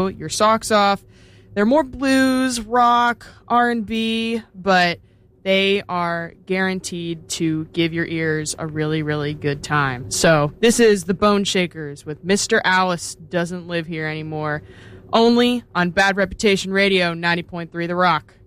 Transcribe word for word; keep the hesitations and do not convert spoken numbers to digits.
your socks off. They're more blues, rock, R and B, but they are guaranteed to give your ears a really, really good time. So this is the Bone Shakers with Mister Alice Doesn't Live Here Anymore, only on Bad Reputation Radio, ninety point three The Rock.